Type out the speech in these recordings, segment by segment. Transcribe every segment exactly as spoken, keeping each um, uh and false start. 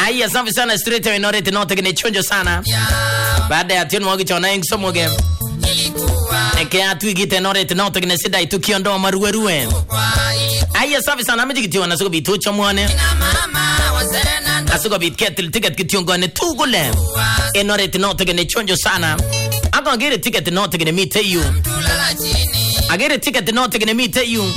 Aya, safi sana straight away norete note kine chonjo sana. Baada ya tionu wagi chona ingi somo ge. Eke atu igite norete note kine sida itu kiondoa maruwe ruwe. Aya, safi sana amiji kitiwa nasuko bitu chamwane. Nasuko bitketil ticket kitiongo ne tugule. E norete note kine chonjo sana. Ako agere ticket note kine mite yu. Agere ticket note kine mite yu.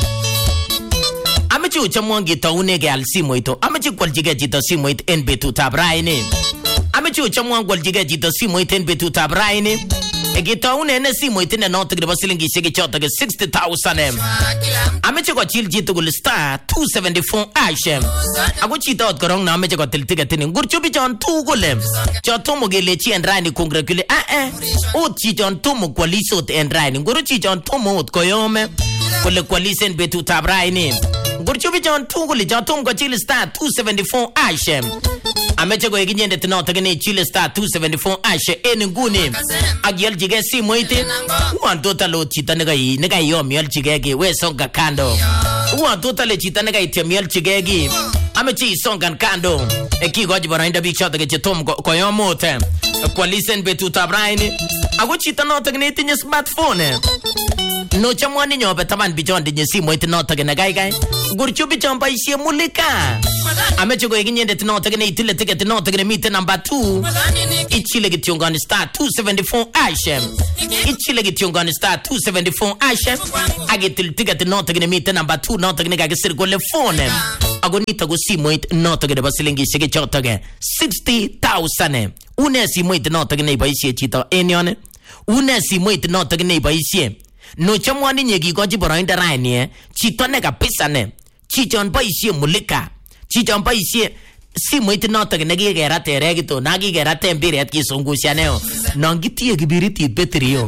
Amachi uchamwangi taunege al simo ito. Amachi kwaljige jito simo ito en betu tabraini. Amachi uchamwangi kwaljige jito simo ito en betu tabraini. Egi taune ene simo ito ne note gde basilingi shege chote ge sixty thousand. Amachi kwa chil jito gul star two seventy-four ashem. Ako chita ot korong na amachi kwa tiltiga tini. Ngurchubi chan tu gule. Chatomo ge lechi en raini kongrekule. Ah eh. Ot chi chan tomo kwa lisot en raini. Nguruchi chan tomo ot koyome. Kule kwa lisen betu tabraini. Gurchubi John Tuguli John Tum Chile Star two seventy-four Ashem. Ameche go eginyende tino tagane Chile Star two seventy-four Ashe eni nguni. Agiel jige si moite. Uwan totalo chita nega yi nega yo miel chigegi we songa kando. Uwan totale chita nega ite miel chigegi. Ameche songa kando. Eki goji barainda big shot ge Tom koyo mote. Kwa listen betu tabraini. Ago chita no tagane tinye smartphone. No chamwani nyobe taban bijon dinye si moite no tagane gai gai. Gurchubi chompa isie mulika. Ameche go eginyende tino tagane itile ticket no tagane mite number two. Ichile gitiongani star two seventy-four Ashem. Ichile gitiongani star two seventy-four Ashem. Agetil ticket no tagane mite number two no tagane gagesir go le phone. Agonita go si moite no tagane basilingi shege chotage sixty thousand. Une si moite no tagane ba isie chito enione. Une si moite no tagane ba isie. No chamwani nyegi goji boroinda raini eh. Chito nega pisa ne. Chichon pa isie mulika. Chichon pa isie. Si mwiti nota negi gera teregito. Nagi gera tempiri at kisungusya neo. Nangiti ya gibiriti petrio.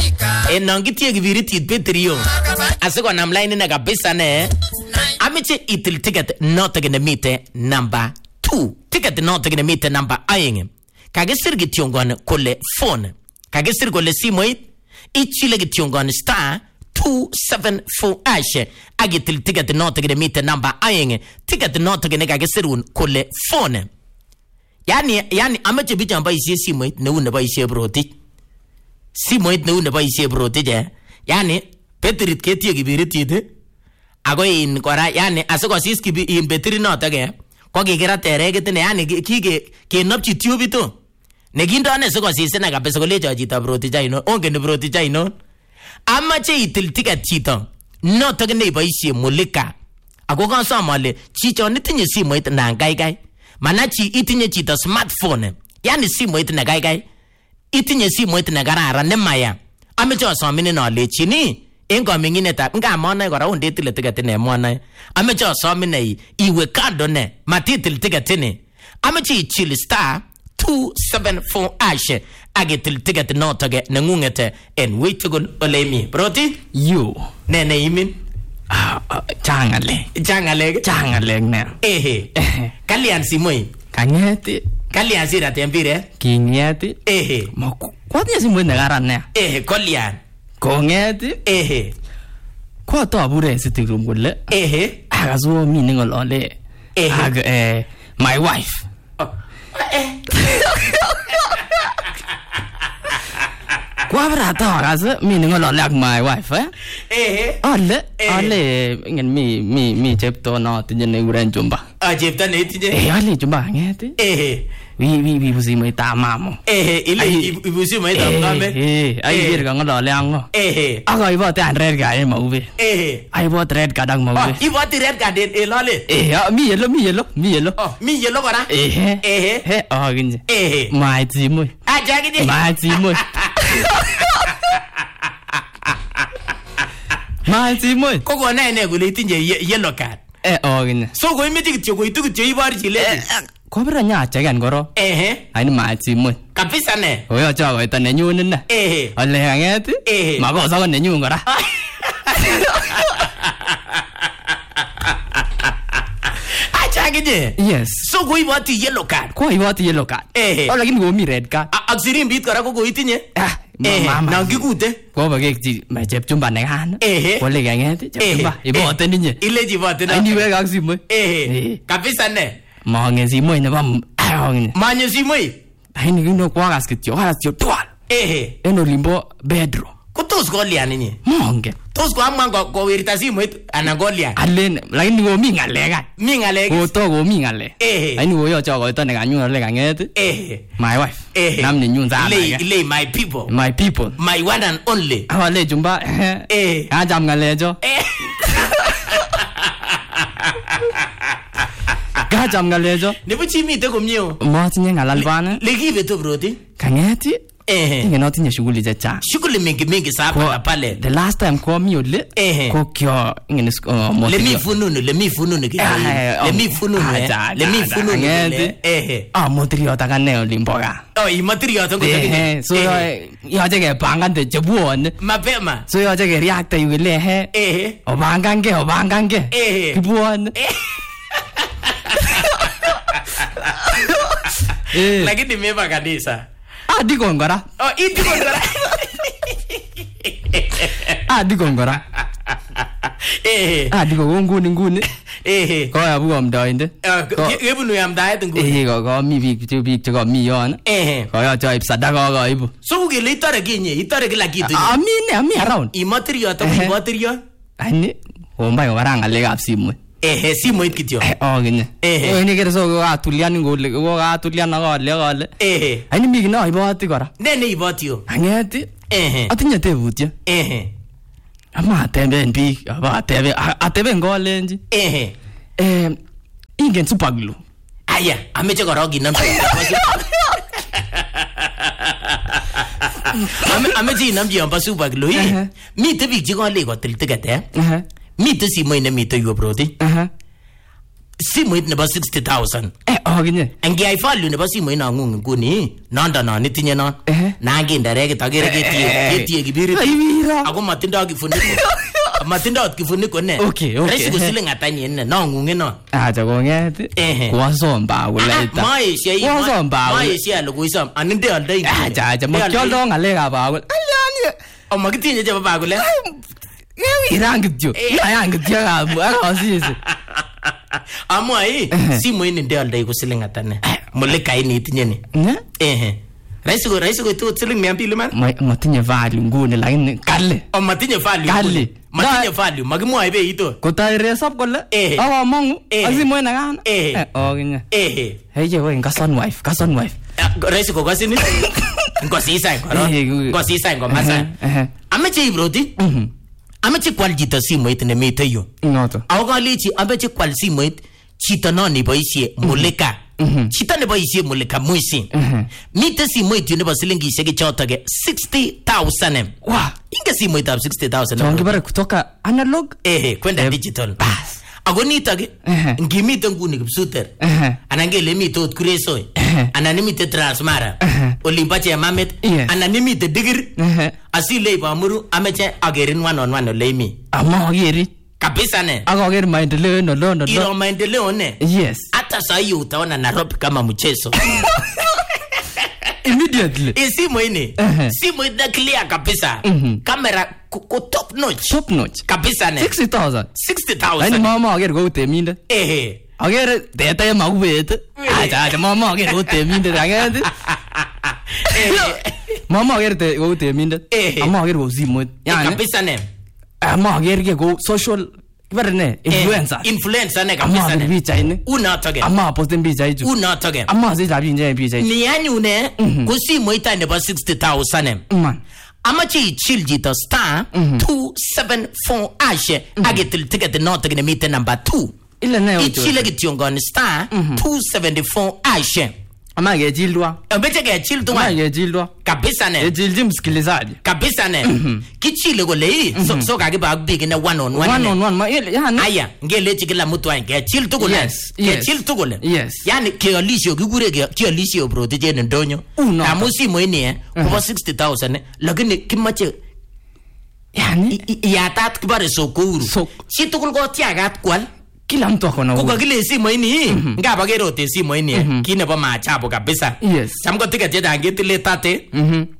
E nangiti ya gibiriti petrio. Asiko namlaini nega pisa ne. Amiche itil ticket nota gene mite number two. Ticket nota gene mite number ayenge. Kagesir gitiongon kole phone. Kagesir kole si mwiti. Ichile gitiongon star two seventy-four ashe agitil ticket note gede mite number ayenge ticket note gene gagesirun kole phone yani yani amache bijan ba isi simoit ne unne ba isi broti simoit ne unne ba isi broti je yani petrit ketie gibiriti ago in kora yani asiko siski bi in betri note ge ko gigera teregete ne yani kige kenopchi tubito negindo ane siko sisena kabisa kolecho chito broti jaino onge ne broti jaino amache itil ticket chito no tagne iboisie mulika ago kansama ale chicho nitinye simoit na gai gai manachi itinye chito smartphone yani simoit na gai gai itinye simoit na garara ne maya amache asomine no lechini engo mingine ta nga mona gora onde itil ticket ne mona amache asomine iwe kado ne matitil ticket ne amache chill star two seventy-four ashe agetil ticket no tage nangungete en witugul olemi broti you nene imin ah changale changale changale ne ehe kalian simoi kangeti kalian sira tempire kingeti ehe mo kwatnya simoi ne garan ne ehe kolian kongeti ehe ko to bure sitirum gole ehe agazo mi ningolole ag eh my wife eh Kwa berata kaza mi ngolole ak my wife eh eh ale ale ngin mi mi mi chepto no tinye ne uren jumba a chepto ne tinye eh ale jumba ngeti eh wi wi wi busi mai ta mamo eh ile busi mai ta mamo eh ai bir ka ngolole ango eh aga ibo te red ga e maube eh ai bo red ga dang maube ibo te red ga de e lole eh mi yelo mi yelo mi yelo oh mi yelo kora eh eh eh oh ginje eh mai ti mo a jagide mai ti mo Maati moy. Koko na ene gule itinje yellow card. Eh ogin. So go imiti kityo go itu kityo ibar chile. Ko bra nya chagan goro. Eh. Ai maati moy. Kabisa ne. Oyo cha go ita ne nyun ne. Eh. Ole ngeti. Eh. Mago sa ne nyun gora. Acha gide. Yes. So go ibati yellow card. Ko ibati yellow card. Eh. Ola gin go mi red card. Aksirin bit kora ko go itinye. Ah. Mama. Na ngikute. Ko ba ke ti ma chep chumba ne han. Eh. Ko le ngeti chep chumba. Ibo teni nye. Ile jibote na. Ani we ga simo. Eh. Kabisa ne. Ma nge simo ne ba Ayong. Manyo simoit. Aini kino kwagas kityo, kwagas kityo twal. Ehe. En olimbo bedroom. Kutos golian inye. Monge. Tos ko amwan ko kowirta simoit anan golian. Alen, lakini komi ngalek. Mi ngalek. Koto komi ngalek. Ehe. Aini koyoche akoito nekanyun ole kanget. Ehe. My wife. Ehe. Nam nenyun sana. Ile ile my people. My people. My one and only. Awale jumba. Eh. Ajam ngalecho. Eh. Gajam ngalecho. Nebo chi mite komye o. Motinye ngalal bana. Lekibe to broti. Kangeti. Eh. Tinge notinye shughuli chechang. Shughuli mingi mingi sapa pale. The last time kwa mi ole. Eh. Ko kyo ngene uh, le mi fununu, le mi fununu ki. Le mi fununu. Le mi fununu. Eh. Ah, motriyo takane olimboga. Oh, i motriyo to eh. So yoche kepangante chebuone. Mapema. So yoche ke react yule he. Eh. Obangange, obangange. Eh. Kibuone. Eh. Lakini meva kanisa. Ah, di kongora. Oh, i di kongora. Ah, di kongora. Eh. Ah, di ko nguni nguni. Eh. Ko abu amdainde. Yebunu yamdaet nguni. Eh, ko ko mi bik che bik che ko mi yon. Eh. Ko yo choip sadaka ko ibu. So ukile itore kinye, itore kila kitu. Amine, ami around. Imatiriyo to imatiriyo. Ani, ombai waranga legap simoit. Eh, simoit kityo. Eh, ogine. Eh. Oni kere so ko atulian ngole, ko atulian ngole ngole. Eh. Ani mi kino iboti kora. Ne ne iboti yo. Angeti. Eh. Atinye tebutyo. Eh. Ama atemben bik, aba atebe ateben ngolenji. Eh. Eh, ingen super glue. Aya, ameche korok inam. Ame ameche inam yombo super glue. Mite bik che kole kotil ticket eh. Mite simoit ne mite yo broti. Simoit nebo sixty thousand. Eh, ogine. Angiai value nebo simoit nangung nguni, nondo non itinye non. Nanginde rekit agere ketie, ketie kibirit. Ako matindoi kifuniko. Matindoi kifuniko ne. Okay, okay. Resi ko siling atanyi ne, nangunge non. Acha konget. Eh. Kwasomba kulaita. Maisha yi. Kwasomba. Maisha lokuisom. Aninde aldai. Acha acha makyoldo ngalekab bagul. Aliani. O makitinye chebo bagul eh. Irang kityo. Irang kityo akasisi. Amwa hii simoit ni ndio aldai ko siling atane. Mulika ini itinye ni. Eh. Raisi ko raisi ko tu siling mia mbili man. Matinye value nguni lakini kale. O matinye value. Kale. Matinye value. Magimwa be ito. Ko ta resop kole. Awa mongu. Asimoit na kana. Eh. Oginya. Eh. Hey je ko ingason wife, gason wife. Raisi ko gasini. Ngosisa ko. Ngosisa ko masa. Ameche ibroti. Mhm. Ameche kwal chito simoit ne mite yu. Noto. Ako kalechi ameche kwal simoit chito no neboisie mulika. Chito neboisie mulika muisin. Mite simoit yu nebo silingishek chotoke sixty thousand. Wow. Inge simoit ab sixty thousand. Chongi bare kutoka analog eh kwenda digital. Bas. Ako nitok ngimite nguni kipsuter. Anan ngele mite ot kuresoi. Anan nimite transmara. Olimpa chemamet. Anan nimite digir. Asile ibamuru ameche agerin one on one ole imi. Ama ageri. Kabisa ne. Akager maendeleo no no no. Iro maendeleo ne. Yes. Hata saa hii utaona Nairobi kama mchezo. Immediately. E simu ini. Simu ina clear kabisa. Kamera ko top notch. Top notch. Kabisa ne. sixty thousand. sixty thousand. Ani mama ager go teminde. Eh. Ager teta ya magubet. Acha acha mama ager go teminde agende. Mama ager te go teminde. Mama ager go simoit. Yani kabisa ne. Ama ager ke go social Kibarne influencer. Influencer ne kabisa ne. Ama bicha ine. Una toge. Ama posten bicha hicho. Una toge. Ama zita binje bicha hicho. Ni yani ne kusimoit ine ba sixty thousand. Man. Ama chi chill jito star two seven four ashe agetil ticket no toge ne meet number two. Ile ne ucho. Ichile kitiongo star two seventy-four ashe. Ama gejildwa. Abeche gejildwa. Ama gejildwa. Kabisa ne. Gejildi msikilizaji. Kabisa ne. Kichile go le so so kage ba big na one on one. One on one. Ma ile yani. Aya, ngele chikila mtu anje gejil to go le. Yes. Gejil to go le. Yes. Yani kialisho kigure kialisho bro tije ndonyo. Na musi mweni eh kwa sixty thousand lakini kimache yani ya tat kibare sokuru. Chitu kulgo tiagat kwal. Kila mtu akona uko kile simu ini ngaba gerote simu ini kine ba machapo kabisa. Yes. Chamko ticket je dange tile tate. Mhm.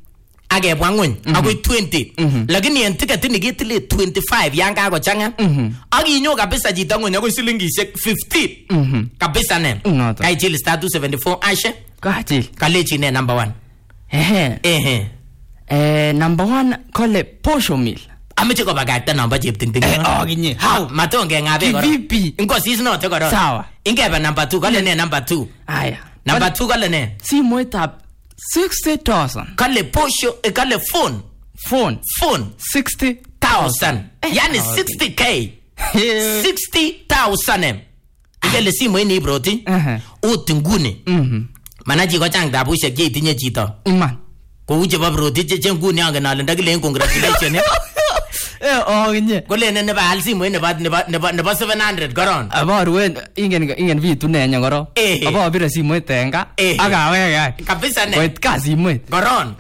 agebwa ngweny agoi twenty lakini en ticket ni kitile twenty-five yang kago changa aginyo kabisa chito ngweny agoi silingishek fifteen kabisa ne kai chili star two seventy-four ashe kachil kalechi ne number one ehe ehe eh number one kole posho meal ameche ko bagata number cheptingting aginye how matonge ngabe kora vipi ingo sis no te kora sawa ingeba number two kale ne number two aya number two kale ne simoitab sixty thousand kale posho e kale phone phone phone sixty thousand yani sixty k sixty thousand ikele simu ini broti utunguni manaji ko chang dabushek je itinye chito man ko uje ba broti je je nguni ange nale ndakile congratulations eh oginye kole ne ba al simu ne ba ne ba ne ba seven hundred koron abaruen ingen ingen vitu nenya koro ababire simu tenga agawega kabisa ne koit kasi simu koron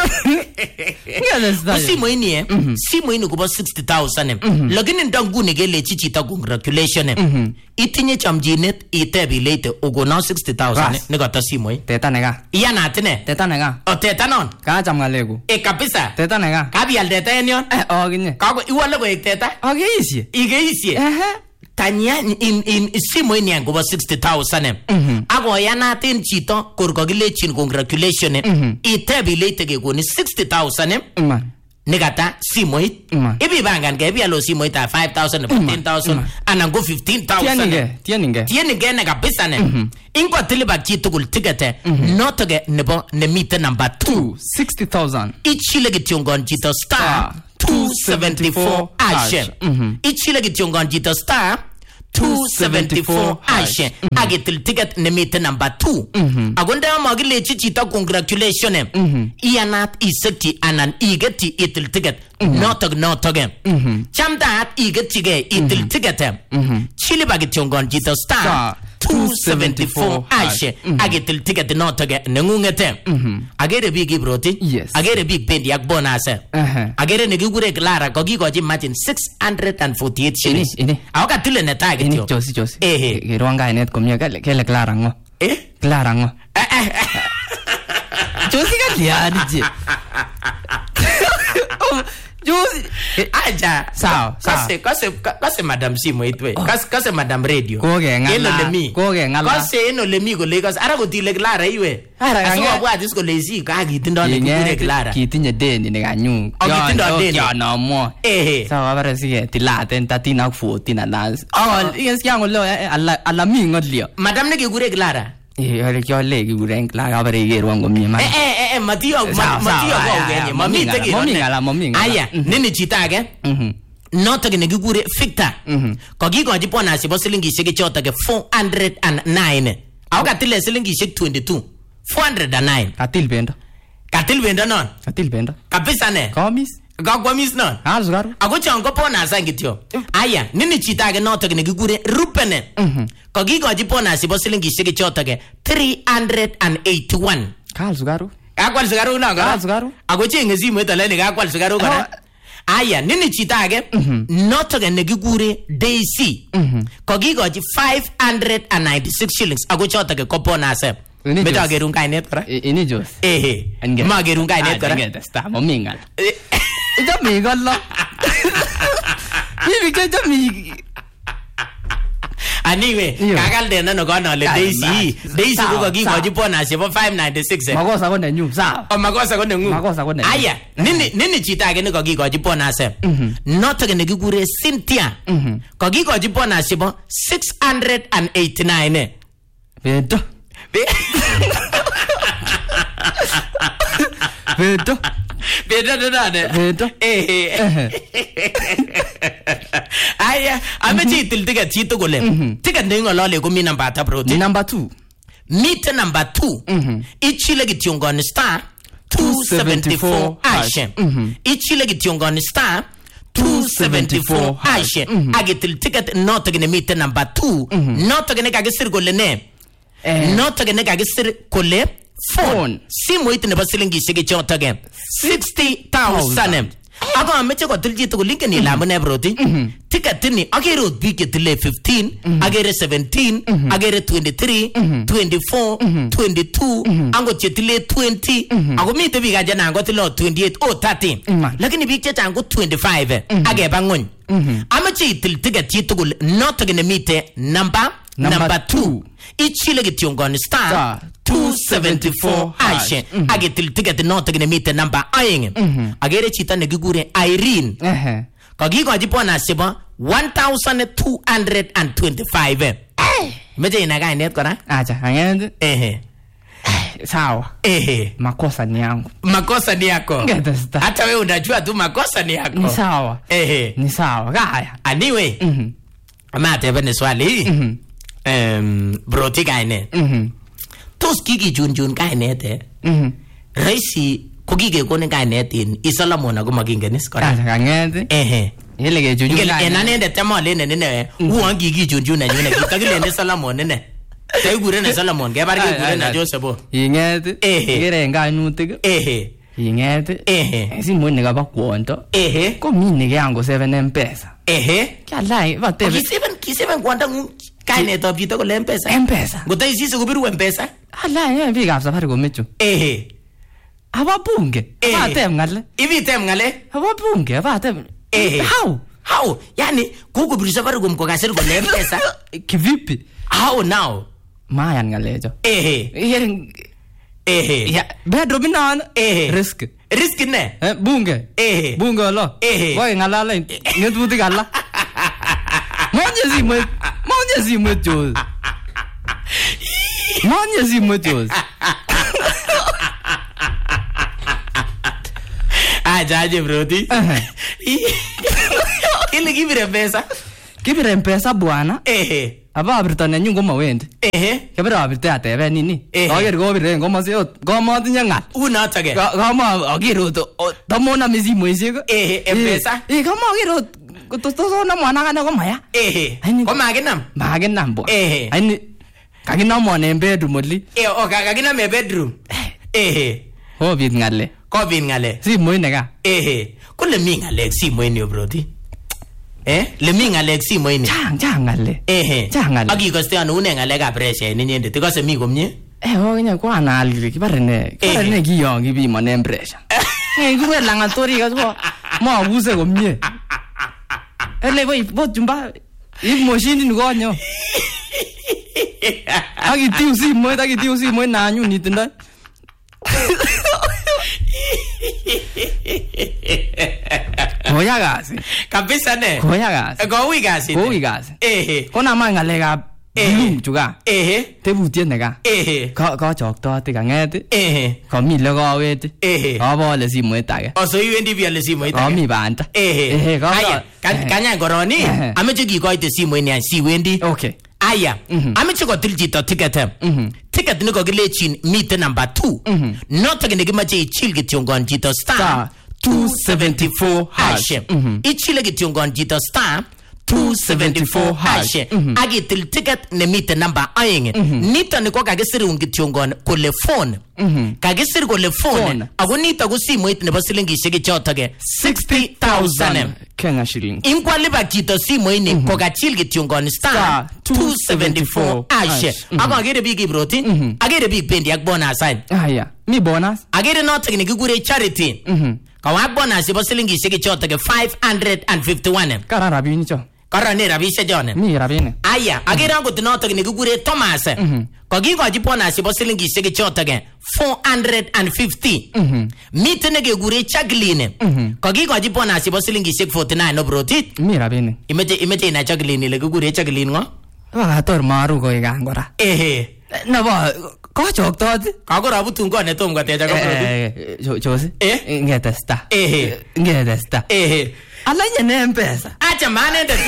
simu ini eh simu ini ko sixty thousand lakini ndanguni kele chichita congratulations itinye chamjinet itebi late ogona sixty thousand ne kata simu teta nega iyana atine teta nega o teta non ka cham ngalegu e kabisa teta nega kabi al teta enyon eh oginye kako iwale ko ek teta ageisye igeisye ehe tanya in in simu ini ngo sixty thousand ako yanatin chito kor kagilechin congratulations itebi late ke koni sixty thousand man negata simoit ibi bangan ke bi alo simoit a five thousand fifteen thousand anango fifteen thousand tianinge tianinge tianinge ne kabisa ne ingo tiliba chitukul tikete notoge nebo ne mite number two sixty thousand ichile gitiongon chito star two seventy-four ashe ichile gitiongon chito star two seventy-four ashe agetil ticket ne mite number two agonda magilechi chito congratulations iyanat isekti anan igeti itil ticket notog notog chamdat igeti ge itil ticket chili bagitiongon chito star two seventy-four ashe agetil ticket notog nengungete agere big ibroti agere big bendi ak bonus agere ne gigure Clara ko gigoji margin six hundred forty-eight shillings awaka tile ne tag ini josi josi eh gerwanga inet komye kele kele Clara ngo eh Clara ngo josi ka liani je josi aja sawa kase kase kase madam simo itwe kase kase madam radio ko ge ngala eno lemi ko ge ngala kase eno lemi ko le kase ara ko tile Clara iwe aso bwa dis ko lezi ka gitindo ne kure Clara kitinye deni ne kanyu kitindo deni ya no mo eh sawa bara sige tilate thirteen ak fourteen alas oh yes yango lo ala ala mi ngodlio madam ne kure Clara eh ale kyo le kure Clara bara gerwa ngomye ma eh eh eh matio matio ko genye mami tege mami ngala mami aya nini chitake mhm notoge ne kikure Victor ko gigoji bonus bo silingishek chotoge four hundred nine au katile silingishek twenty-two four hundred nine katil bendo katil bendo non katil bendo kabisa ne komis gagwamis non azgaru ago chango bonus angityo aya nini chitake notoge ne kikure Rupene ko gigoji bonus bo silingishek chotoge three hundred eighty-one kalsugaru akwal sugaru na ga sugaru ago chenge simu etale ne akwal sugaru kora aya nini chitake notoge ne kikure Daisy ko gigoji five hundred ninety-six shillings ago chotoge ko bonus meta gerun kainet kora ini jos eh ma gerun kainet kora ngeta sta momingal ito mi gollo ibi ke jami aniwe kagal de no kono le Daisy Daisy ko gigoji bonus bo five ninety-six makosa ko ne nyu sa o makosa ko ne nyu makosa ko ne aya nini nini chitake ne ko gigoji bonus notoge ne kikure Cynthia ko gigoji bonus bo six hundred eighty-nine beto beto beto dada beto eh aya amechi til ticket chito gole ticket ndingo lole ko mi number ta bro number two meet number two ichile gitiongon star two seventy-four ashe ichile gitiongon star two seventy-four ashe agetil ticket notoge ne meet number two notoge ne kagisir gole ne notoge ne kagisir kole phone simu itne basilingi shige chotoge sixty thousand Ako ameche kotil chi tugul ingen ile amune broti. Ticket ni agere ot biik chetile fifteen, agere seventeen, agere twenty-three, twenty-four, twenty-two, angot chetile twenty, ako mite biik ajana ngotile twenty-eight o thirty. Lakini biik chechang ko twenty-five ageba ngony. Ameche itil ticket chi tugul notok nemite number number two. Ichile kityongon star two seventy-four hash. Agetil ticket notok nemite number aeng. Agere chita nekikure Irene. Kagikochi bonus chebo one thousand two hundred twenty-five. Meche ina kainet kora? Acha, angende. Ehe. Sawa. Ehe. Makosa ni yangu. Makosa ni yako. Ngeta. Hata wewe unajua tu makosa ni yako. Ni sawa. Ehe. Ni sawa. Gaya. Anyway. Mhm. Amate bene swali. Mhm. Um, broti kainet. Mhm. Tos kiki chun chun kainet eh. Mhm. Raisi kokike konin kainet in Solomon ako makingenis kora. Acha kangende. Ehe. Yele ke chun chun. En anende tamale ne ne. Uan kiki chun chun ne ne. Kakilende Solomon ne. Tay gure ne Solomon ke bar ke gure na Joseph. Inget. Ehe. Gere ngainutik. Ehe. Inget. Ehe. Si mo ne ga ba kwonto. Ehe. Ko mi ne yango seven M-Pesa. Ehe. Kalai va te. Ki seven ki seven kwanda ngu kainet of chito kole M-Pesa. M-Pesa. Ngotai sisi kubiru M-Pesa. Alai ya biik ab Safaricom mechu. Ehe. Ababunge. Abatem ngale. Ibitem ngale. Ababunge abatem. Ehe. How? How? Yani kukubiru Safaricom kwa kasiri kole M-Pesa. Kivipi? How now? Mayan ngalecho. Ehe. Yering. Ehe. Ya bedroom inan. Ehe. Risk. Risk ne? Eh bunge. Ehe. Bunge lo. Ehe. Boy ngalala ngetutik alla. Monje si mo. Monje si mo chos. Monje si mo chos. Aja aje broti. Ile kibire pesa. Kibire pesa bwana. Ehe. Aba abirto nenyu ngoma wende. Ehe. Kibire abirto atebe nini. Ager go bire ngoma se ot. Ngoma tinye ngal. Unoto ke. Ngoma agiro to. Tamona mizimo isiko. Ehe, M-Pesa. Eh kama agiro to to na mwana kana ngoma ya. Ehe. Ko maginam. Maginam bo. Ehe. Ani kaginam mwana bedroom oli. Eh o kaginam e bedroom. Ehe. Ho bit ngale. Ko bit ngale. Si mo inega. Ehe. Ko le mi ngale si mo ini broti. Eh? Le mi ngale si mo ini. Chang chang ngale. Ehe. Chang ngale. Agi koste anu ne ngale ka pressure ni nyende. Tikose mi komnye. Eh ho nya kwa na ali kibarene. Kibarene kiyong kibi mo ne pressure. Eh kuwe langa tori ka so. Mo use komnye. Ele boy bo jumba. I machine ni go nyo. Agi tiu si mo agi tiu si mo na nyu ni tinda. Koya gasi. Kabisa ne. Koya gasi. Go wi gasi. Go wi gasi. Ehe. Kona ma ngale ga. Blum juga. Ehe. Tebu tien nega. Ehe. Ka ka chok to ti kanget. Ehe. Ka mi lo ga wet. Ehe. Ka bo le si mo itage. O so iwendi bi le simo itage. Ka mi banta. Ehe. Ehe ka. Aya, kanya koroni. Ameche kikoite simo ini an si wendi. Okay. Aya. Ameche kotil chito ticket. Ticket ni kokilechin mite number two. Notok nekimache ichil kityongon chito star two seventy-four hash. Ichile kityongon chito star two seventy-four hash. Agitil ticket ne mite number aeng. Nito ni ko kakisirun kityongon kole phone. Kakisir kole phone. Ako nito ko simoit nebo silingishek chotok sixty thousand Kenya shilling. Inkwaliba chito simo ini ko kachil kityongon star two seventy-four hash. Ako agere big broti. Agere big bendi ak bonus sign. Aya. Mi bonus. Agere notok ni kikure charity. Kawak bonus ibo silingishek chotok five hundred fifty-one. Kara rabini cho. Kara ne rabishe jone. Mi rabini. Aya, agere angot notok ni kikure Thomas. Kokikochi bonus ibo silingishek chotok four hundred fifty. Mite ne kekure Jacqueline. Kokikochi bonus ibo silingishek forty-nine no broti. Mi rabini. Imeche imeche ina Jacqueline le kikure Jacqueline ngo. Wa tor maru ko igangora. Ehe. Na ba ko chok to. Ka ko rabutun ko ne tom gateja ko broti. Eh, chose. Eh? Ngetesta. Ehe. Ngetesta. Ehe. Alanya ne M-Pesa. Acha mane de.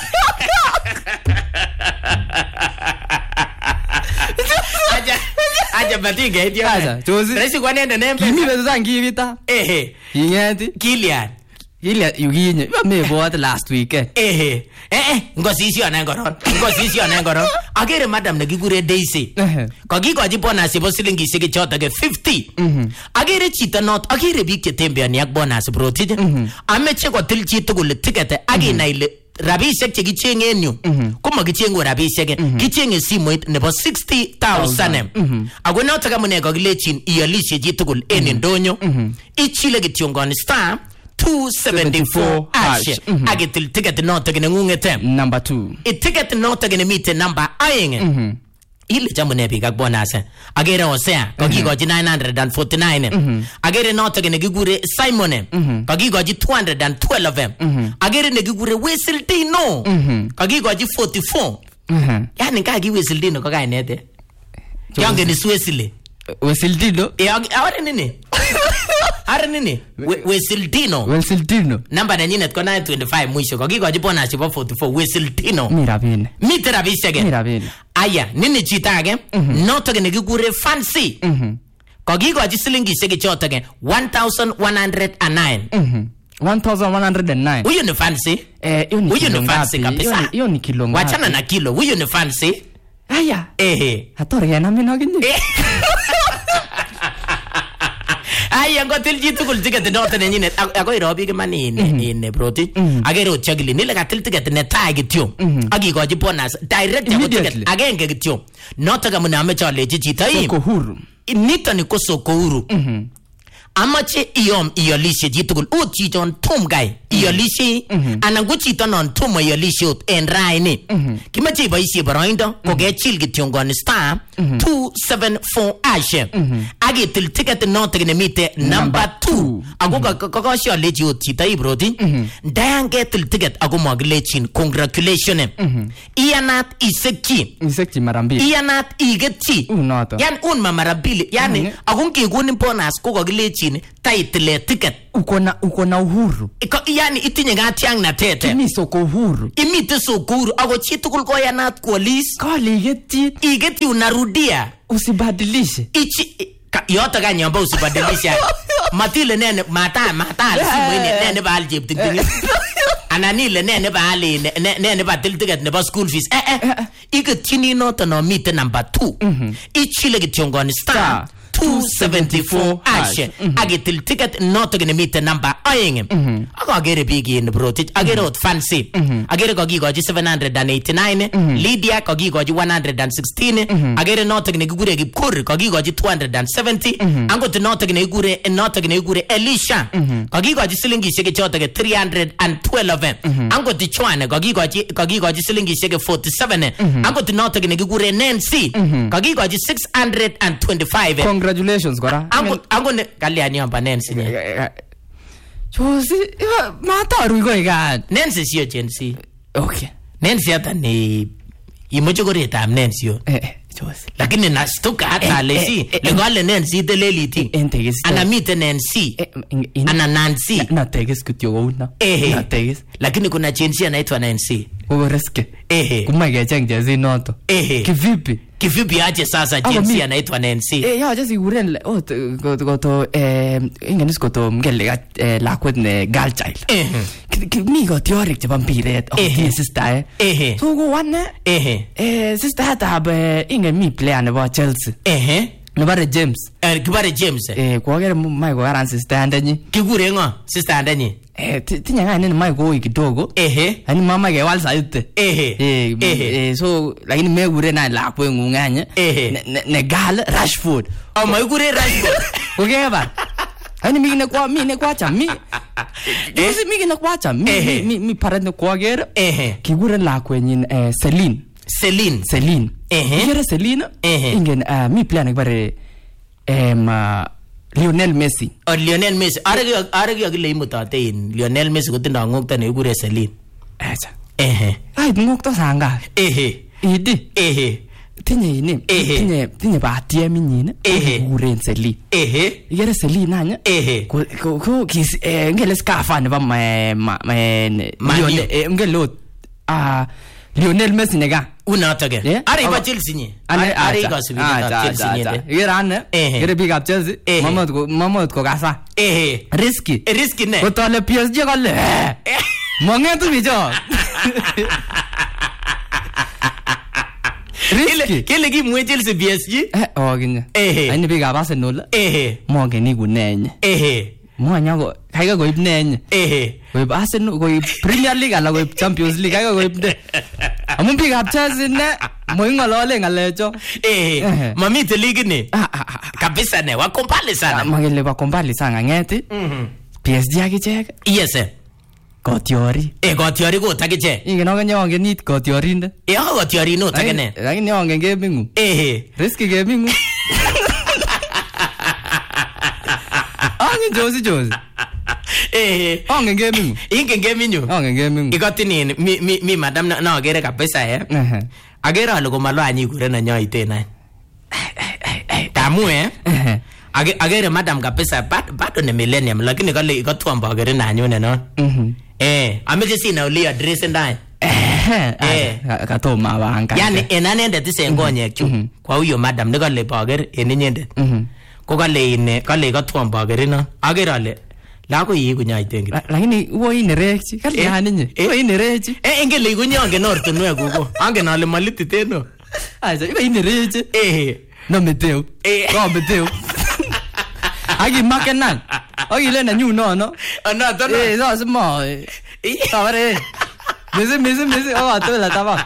Aja aja batige dio. Aja, chose. Resi kwa nende ne Kimi M-Pesa. bezo zangi vita. Ehe. Ingeti. Kilian. ile yuginye me bought last weekend. Eh eh ngosisio na ngoron. Ngosisio na ngoron. Agere madam nekikure Daisy. Kakikochi bonus chebo silingishek choto ke fifty. Agere chito not agere biik che tembeani ak bonus brotich. Ameche kotil chi tugul ticket akinai ile rabishek che kichenge en yu koma kichenge rabishek kichenge simoit nebo sixty thousand. Ako noto kamune kakilechin iolishe chi tugul en ndonyo. Ichile kityongoni star two seventy-four hash. Agitil ticket noto kene ngungete. Number two. I ticket noto kene mite number aeng. Ile jamune biik ak bonus. Agere Hosea kakikochi nine hundred forty-nine. Agere noto kene kikure Simon kakikochi two hundred twelve. Agere nekikure Wesildino kakikochi forty-four. Yani kaki Wesildino ko kainete. Yange ni Swesile. Wesildino? Eh aware nini? Are nini? Wesildino. Wesildino. Namba na nyine ko nine twenty-five mwisho kakikochi bonus chebo forty-four Wesildino. Mirabine. Mite rabishek. Mirabine. Aya, nini chita age? Noto kene kikure Fancy. Kakikochi silingishek choto ke one thousand one hundred nine. one thousand one hundred nine. Huyu ni Fancy? Eh, huyu ni huyu ni Fancy kabisa. Hiyo ni kilo ngapi? Wachana na kilo. Huyu ni Fancy. Aya. Ehe. Hatori yana mimi naginye. Aya ngotil chi tugul ticket noto nenyine ako irobi ke mani in broti. Agere ochagili nile katil ticket ne tai kityo. Akikochi bonus direct ya ticket agenge kityo. Noto kamune ameche alechi chito hii. Soko huru. Nito ni ko soko huru. Amache iyom iolishe chi tugul. Ot chichon tom guy iolishe anan ko chito non tom iolishe ot en raini. Kimache iboisie boroindo kokechil kityongoni star two seventy-four hash. Agitil ticket noto nemite number two. Ako kakosho alechi ot chito ibroti. Ndayan ketil ticket ako makilechin congratulations. Iyanat isekchi. Isekchi mara mbili. Iyanat igetchi. Unoto. Yani un mara mbili. Yani ako ngekunin bonus ko kakilechin title ticket. Uko na uko na uhuru. Iko yani itinye ngatiang na tete. Kimi soko uhuru. Imite soko uhuru ako chi tugul ko yanat koalis. Kali igeti. Igeti unarudia. Usibadilishe. Ichi yoto kanyamba usibadilisha. Matile nene mata mata simu ine nene ba aljib tingting. Ananile nene ba ali nene ba til ticket ne ba school fees. Eh eh. Igeti noto no mite number two. Ichile kityongoni star two seventy-four hash. Agitil ticket noto gene mite number aeng. Ako agere bigi in brotich. Agere ot Fancy. Agere kakikochi seven hundred eighty-nine. Lydia kakikochi one hundred sixteen. Agere noto gene kikure Kipkur kakikochi two hundred seventy. Angot noto gene kikure noto gene kikure Elisha kakikochi silingishek choto ke three hundred twelve. Angot Chwane kakikochi kakikochi silingishek forty-seven. Angot noto gene kikure Nancy kakikochi six hundred twenty-five. Congratulations kora. Ango ango ne kaliani amba Nancy ne. Chosi mataru iko ikan. Nancy sio Jency. Okay. Nancy hata ni imocho koreta am Nancy yo. Eh chosi. Lakini nastuka hata lesi. Legale Nancy deleliti. Entegis. Ana mite Nancy. Ana Nancy. Na tegis kutyo una. Eh. Na tegis. Lakini kuna Jency anaitwa Nancy. Ureske. Eh. Kumage chang Jency noto. Eh. Kivipi? Kivipi aje sasa Jency anaitwa Nancy? Eh ya just iguren oh goto eh ingenis goto mgele lakwet ne girl child. Eh. Mi go teorik chebo mpiret. Oh sister eh. So go one eh. Eh sister hata be ingen mi player nebo Chelsea. Eh. Nebare James. Eh kibare James. Eh ko agere mai ko garan sister andenyi. Kigure ngo sister andenyi. Eh tinya ngani ni mai ko kidogo. Eh. Ani mama ke wal saite. Eh. Eh so lakini me gure na la ko ngunganya. Ne gal Rashford. Oh mai gure Rashford. Okay ba? Ani mi ne kwa mi ne kwa cha mi. Eh mi ne kwa cha mi mi mi parent ne kwa gere. Eh. Kigure la ko nyin eh Celine. Celine. Celine. Eh. Gere Celine. Ingen mi plan ne bare em Lionel Messi. Oh Lionel Messi. Aragi aragi agile imutate in Lionel Messi kotindo ngokta ne kigure Celine. Acha. Eh. Ai ngokta sanga. Eh. Idi. Eh. Tinye ini. Tinye tinye batie minyine. Kiguren Celine. Eh. Igere Celine anya. Eh. Ko ko kis ngele skafa ne ba ma ma Lionel ngele ah Lionel Messi nega. Unotoke. Ari ba Chelsea ni. Ari ka sibi ta Chelsea ni. Irane. Ire big up Chelsea. Mamot ko mamot ko gasa. Eh. Risky. Risky ne. Ko tole P S G ko le. Mongetu bijo. Risky. Kile ki mwe Chelsea P S G? Eh, oh ginya. Eh. Ani big up Arsenal. Eh. Monge ni gunenye. Eh. Mo nyango kaiga go ibnenye. Eh. Go Arsenal go Premier League ala go Champions League kaiga go ibde. Amun big up Chelsea ne mo ngolole ngalecho. Eh. Mami te league ni. Kabisa ne wakompale sana. Magele wakompale sana ngeti. Mhm. P S G akichek. Yes. Kotiori. Eh kotiori ko takiche. Ingen onge ongen nit kotiorinde. Eh kotiori no takene. Lakini ongen gemingu. Eh. Risky gemingu. Ongen Josi Josi. Eh. Ongen gemingu. Ingen gemingu. Ongen gemingu. Ikoti nini mi mi mi madam na na agere kabisa eh. Eh. Agere ale ko malo anyi kure na nyoite na. Tamu eh. Age agere madam kabisa bado ni millennium lakini kale ikotwamba agere na nyone no. Mhm. Eh, ameje sina uli address ndani. Eh, katoma wanga. Yani enanende tisengonye kyu. Kwa huyo madam nikale bagere eninyende. Mhm. Ko kale ine kale katwamba agere no. Agere ale lako yi kunyaite ngit. Lakini wo inerechi. Kale haninye. Wo inerechi. Eh ingele kunyonge nortunwe kuko. Ange nale malitite no. Aisa iba inerechi. Eh. No meteo. Eh. Ko meteo. Agi makenan. Agi lena nyu no no. Ana to no. Eh, so smo. Eh. Taware. Mese mese mese oh atola taba.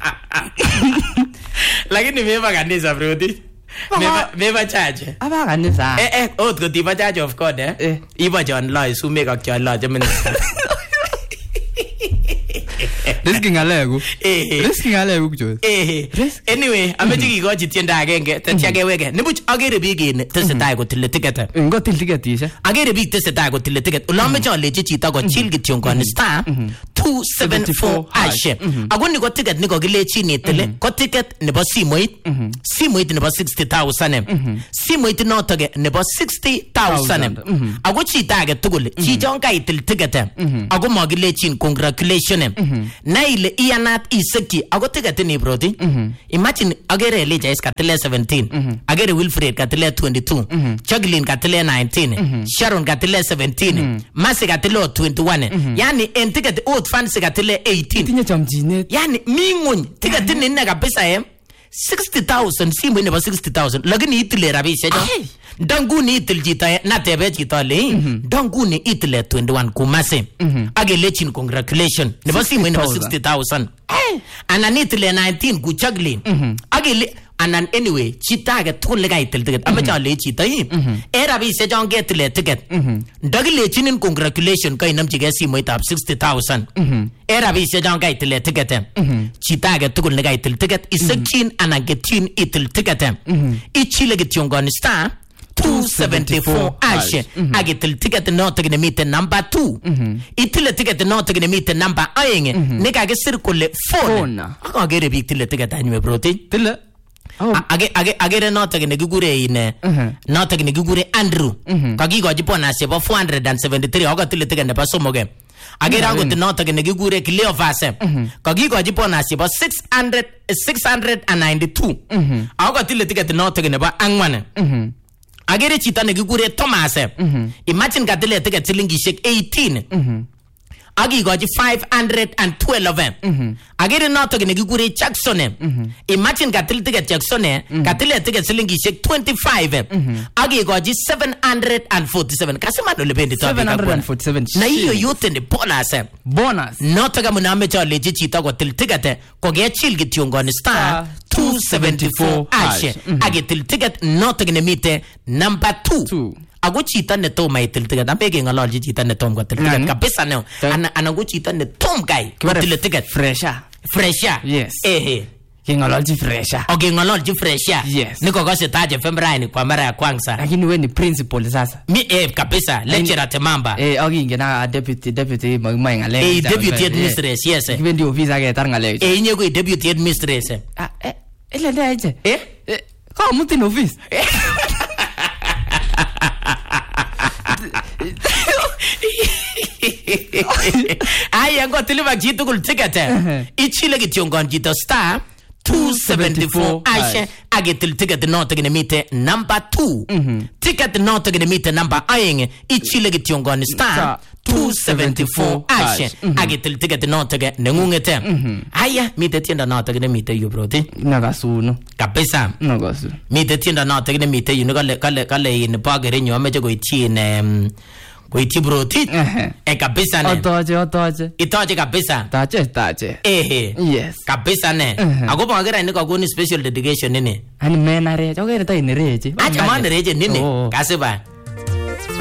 Lakini meba kanisa brodi. Meba meba charge. Aba kanisa. Eh eh ot ko tiba charge of God eh. Eh. Iba John Loy su mega John Loy jamin. Risky ngalegu. Eh. Risky ngalegu kujo. Eh. Anyway, ameji kikochi tienda agenge tetya keweke. Nibuch agere biik in tesetai kotile ticket. Ngo til ticket isha. Agere biik tesetai kotile ticket. Ulameche alechi chito ko chill kityo kon star two seventy-four hash. Ako ni ko ticket ni ko kilechi ni tile ko ticket nebo simoit. Simoit nebo sixty thousand. Simoit noto ke nebo sixty thousand. Ako chito age tugul chichon kaitil ticket. Ako makilechin congratulations. Na ile iyanat iseki ako ticket ni broti. Imagine agere Elijah is katile seventeen. Agere Wilfred katile twenty-two. Jacqueline katile nineteen. Sharon katile seventeen. Masi katile twenty-one. Yani en ticket old fans katile eighteen. Tinye chamchinet. Yani mingun ticket ni nne kabisa eh. sixty thousand simu nebo sixty thousand lakini itile rabishe jo. Danguni itil chito na tebe chito le. Danguni itile twenty-one kumase. Agelechin congratulations. Nebo simu nebo sixty thousand. Anan itile nineteen ku Jacqueline. Agele anan anyway chita age tugul kaitil ticket amecha le chito yi. E rabishe jo ngetile ticket. Ndagilechin congratulations kai namchige simoitab sixty thousand. E rabishe jo kaitil ticket. Chita age tugul ne kaitil ticket isekin anan getyin itil ticket. Ichile kityongon star two seventy-four hash. Agitil ticket no tegene mite number two. Itile ticket no tegene mite number aenge. Neka ge circle phone. Agere big tile ticket anywe broti. Tile. Age age agere no tegene gigure ine. No tegene gigure Andrew. Kagigoji bonus yebo four hundred seventy-three aga tile ticket ne pasomoge. Agere agot no tegene gigure Cleophas. Kagigoji bonus yebo six hundred six hundred ninety-two. Aga tile ticket no tegene ba angwane. Agere chita ne gigure Thomas. Imagine katile ticket silingishek eighteen. Agigoji five hundred twelve. Agere noto ne gigure Jackson. Imagine katile ticket Jackson katile ticket silingishek twenty-five. Agigoji seven hundred forty-seven. Kasema no lebendi to seven hundred forty-seven. Na hiyo yote ni bonus. Bonus. Noto kama namecha leji chita kwa til ticket ko ge chill gityongo ni star two seventy-four hash. Agitil ticket noto ne mite number two. Ago chita ne toma itil ticket ambege ngalolji chita ne tom ko til ticket kabisa ne ana anago chita ne tom guy til ticket fresha fresha yes eh kingololji fresha okay ngololji fresha yes niko kose taje February kwa mara ya kwanza lakini wewe ni principal sasa mi eh kabisa lecturer temamba eh oginge na deputy deputy mai ngale eh deputy administrator yes eh kibendi office age tar ngale eh nye ko deputy administrator ah eh ile ndaje eh ko mutin office Aya aya ngo tilipa chitugul ticket ichile kityongon chito star two seventy-four aisha agetil ticket noto gine mite number two ticket noto gine mite number aing ichile kityongon star two seventy-four aisha agetil ticket noto ge nengungete aya mite tienda noto gine mite yu broti nakasuno kabisa nakasu mite tienda noto gine mite yu kale kale kale in pagere nyo ameche koityin koityi broti e kabisa ne otoche otoche itoche kabisa tache tache ehe yes kabisa ne ako pagere ni kokoni special dedication nini ani menare chokere tai nereche acha man nereche nini kasiba